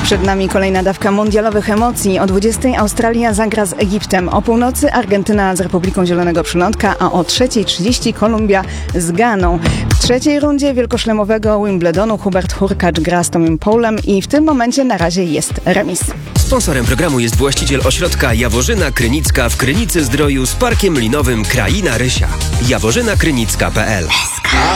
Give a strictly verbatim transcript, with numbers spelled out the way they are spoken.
Przed nami kolejna dawka mundialowych emocji. O dwudziestej Australia zagra z Egiptem, o północy Argentyna z Republiką Zielonego Przylądka, a o trzeciej trzydzieści Kolumbia z Ganą. W trzeciej rundzie wielkoszlemowego Wimbledonu Hubert Hurkacz gra z Tomem Paulem i w tym momencie na razie jest remis. Sponsorem programu jest właściciel ośrodka Jaworzyna Krynicka w Krynicy Zdroju z parkiem linowym Kraina Rysia. jaworzyna krynicka kropka p l.